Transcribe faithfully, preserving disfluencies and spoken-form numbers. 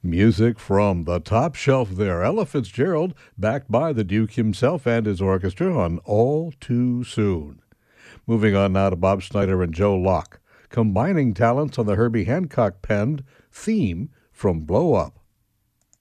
Music from the top shelf there. Ella Fitzgerald, backed by the Duke himself and his orchestra on All Too Soon. Moving on now to Bob Snyder and Joe Locke, combining talents on the Herbie Hancock penned theme from Blow Up.